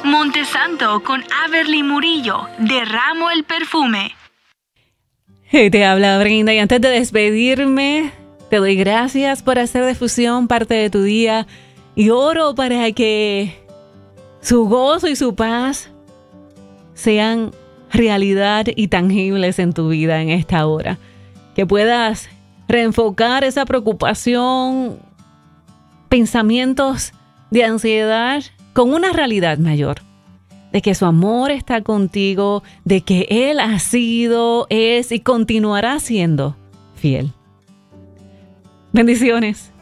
Montesanto con Averly Murillo, derramo el perfume. Y te habla Brenda, y antes de despedirme, te doy gracias por hacer de Fusión parte de tu día y oro para que su gozo y su paz sean realidad y tangibles en tu vida en esta hora. Que puedas reenfocar esa preocupación, pensamientos de ansiedad con una realidad mayor, de que su amor está contigo, de que Él ha sido, es y continuará siendo fiel. Bendiciones.